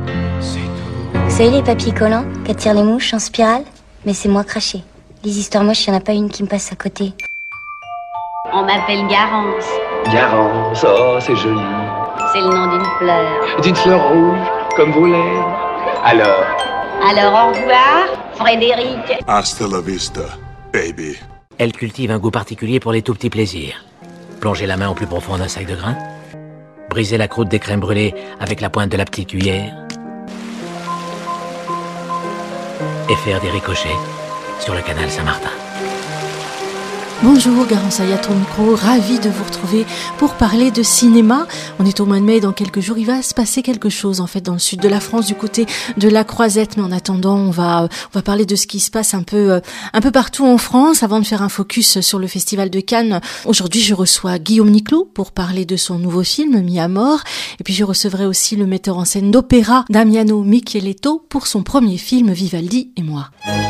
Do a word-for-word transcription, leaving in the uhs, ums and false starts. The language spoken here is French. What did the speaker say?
Vous savez les papiers collants qu'attirent les mouches en spirale? Mais c'est moi craché. Les histoires moches, il n'y en a pas une qui me passe à côté. On m'appelle Garance. Garance, oh c'est joli. C'est le nom d'une fleur. D'une fleur rouge, comme vos lèvres. Alors Alors au revoir, Frédéric. Hasta la vista, baby. Elle cultive un goût particulier pour les tout petits plaisirs. Plonger la main au plus profond d'un sac de grains, briser la croûte des crèmes brûlées avec la pointe de la petite cuillère et faire des ricochets sur le canal Saint-Martin. Bonjour, Garance Ayato micro, ravie de vous retrouver pour parler de cinéma. On est au mois de mai, dans quelques jours, il va se passer quelque chose en fait dans le sud de la France, du côté de la Croisette. Mais en attendant, on va on va parler de ce qui se passe un peu un peu partout en France. Avant de faire un focus sur le Festival de Cannes, aujourd'hui je reçois Guillaume Niclou pour parler de son nouveau film Mis à mort. Et puis je recevrai aussi le metteur en scène d'opéra Damiano Micheletto pour son premier film Vivaldi et moi.